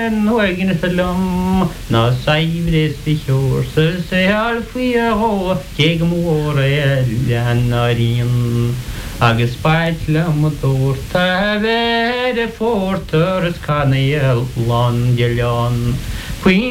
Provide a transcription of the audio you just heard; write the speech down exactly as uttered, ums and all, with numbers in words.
nuaigin salom na saibres fichor se alfiero keg more lanarin agus spaitle motor ta ver forters kanel land gelon